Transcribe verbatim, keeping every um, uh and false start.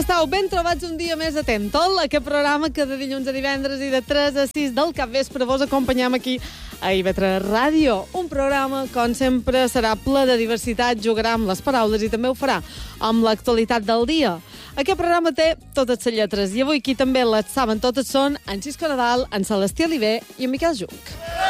estàu? Ben trobats un dia més a Tentol, aquest programa que de dilluns a divendres i de tres a sis del capvespre vos acompanyam aquí a I V tres Ràdio. Un programa, com sempre, serà ple de diversitat, jugarà amb les paraules i també ho farà amb l'actualitat del dia. Aquest programa té totes les lletres i avui qui també les saben totes són en Xisco Nadal, en Celestí Oliver i en Miquel Junc.